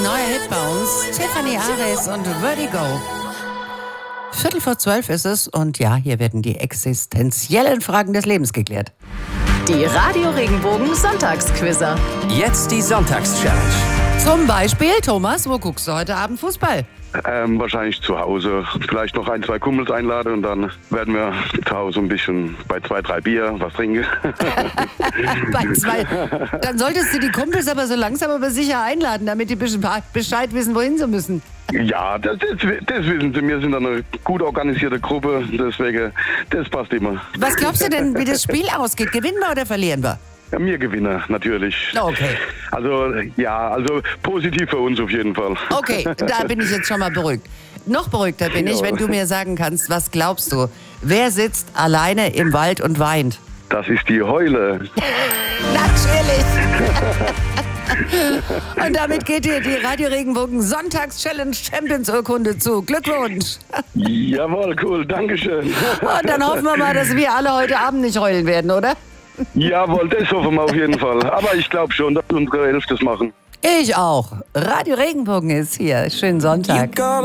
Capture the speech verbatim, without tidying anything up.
Neuer Hit bei uns, Tiffany Ares und Vertigo. Viertel vor zwölf ist es und ja, hier werden die existenziellen Fragen des Lebens geklärt. Die Radio Regenbogen Sonntagsquizzer. Jetzt die Sonntagschallenge. Zum Beispiel, Thomas, wo guckst du heute Abend Fußball? Ähm, wahrscheinlich zu Hause. Vielleicht noch ein, zwei Kumpels einladen und dann werden wir zu Hause ein bisschen bei zwei, drei Bier was trinken. Bei zwei. Dann solltest du die Kumpels aber so langsam aber sicher einladen, damit die Bescheid wissen, wohin sie müssen. Ja, das, das, das wissen Sie. Wir sind eine gut organisierte Gruppe, deswegen, das passt immer. Was glaubst du denn, wie das Spiel ausgeht? Gewinnen wir oder verlieren wir? Ja, wir gewinnen, natürlich. Okay. Also, ja, also positiv für uns auf jeden Fall. Okay, da bin ich jetzt schon mal beruhigt. Noch beruhigter bin ich, wenn du mir sagen kannst, was glaubst du? Wer sitzt alleine im Wald und weint? Das ist die Heule. Natürlich. Und damit geht dir die Radio Regenbogen Sonntags-Challenge Champions-Urkunde zu. Glückwunsch. Jawohl, cool, dankeschön. Und dann hoffen wir mal, dass wir alle heute Abend nicht heulen werden, oder? Jawohl, das hoffen wir auf jeden Fall. Aber ich glaube schon, dass unsere Elf das machen. Ich auch. Radio Regenbogen ist hier. Schönen Sonntag.